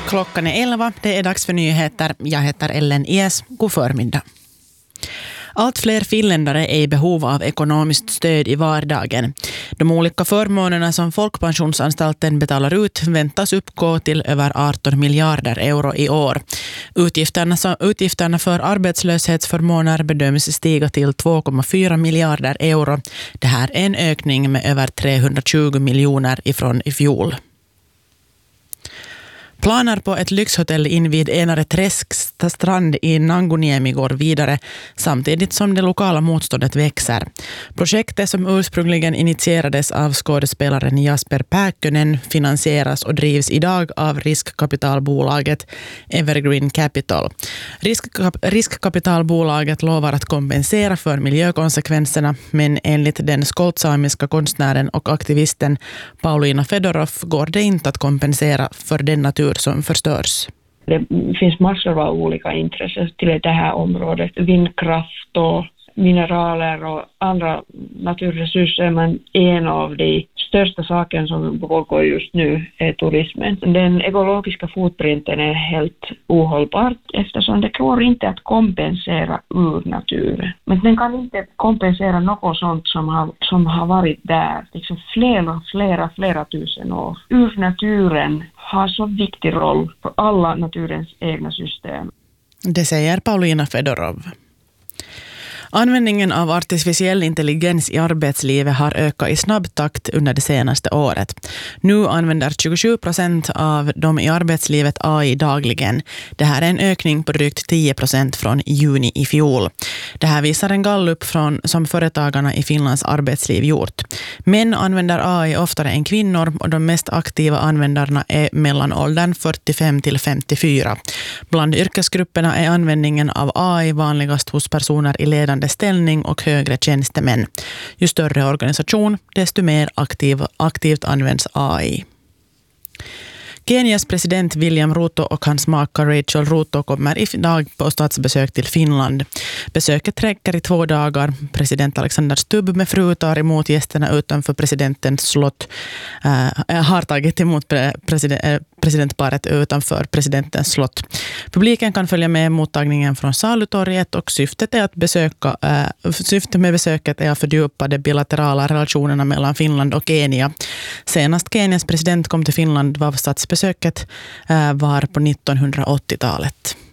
Klockan är 11, det är dags för nyheter. Jag heter Ellen Ies. God förmiddag. Allt fler finländare är i behov av ekonomiskt stöd i vardagen. De olika förmånerna som Folkpensionsanstalten betalar ut väntas uppgå till över 18 miljarder euro i år. Utgifterna för arbetslöshetsförmåner bedöms stiga till 2,4 miljarder euro. Det här är en ökning med över 320 miljoner ifrån i fjol. Planer på ett lyxhotell invid Enare Träsks strand i Nanguniemi går vidare samtidigt som det lokala motståndet växer. Projektet som ursprungligen initierades av skådespelaren Jasper Pääkkönen finansieras och drivs idag av riskkapitalbolaget Evergreen Capital. Riskkapitalbolaget lovar att kompensera för miljökonsekvenserna, men enligt den skoltsamiska konstnären och aktivisten Pauliina Fedorov går det inte att kompensera för den natur som förstörs. Det finns massor av olika intressen till det här området. Vindkraft och mineraler och andra naturresurser, men en av de största sakerna som pågår just nu är turismen. Den ekologiska fotprinten är helt ohållbar eftersom det går inte att kompensera ur naturen. Men den kan inte kompensera något sånt som har varit där liksom flera tusen år. Ur naturen har så viktig roll för alla naturens egna system. Det säger Pauliina Fedorov. Användningen av artificiell intelligens i arbetslivet har ökat i snabb takt under det senaste året. Nu använder 27% av de i arbetslivet AI dagligen. Det här är en ökning på drygt 10% från juni i fjol. Det här visar en gallup som företagarna i Finlands arbetsliv gjort. Män använder AI oftare än kvinnor och de mest aktiva användarna är mellan åldern 45 till 54. Bland yrkesgrupperna är användningen av AI vanligast hos personer i ledande ställning och högre tjänstemän. Ju större organisation, desto mer aktivt används AI. Kenias president William Ruto och hans maka Rachel Ruto kommer idag på statsbesök till Finland. Besöket räcker i 2 dagar. President Alexander Stubb med fru tar emot gästerna utanför presidentens slott. Har tagit emot presidentparet utanför presidentens slott. Publiken kan följa med mottagningen från Salutorget och syftet med besöket är att fördjupa de bilaterala relationerna mellan Finland och Kenya. Senast Kenias president kom till Finland var statsbesöket var på 1980-talet.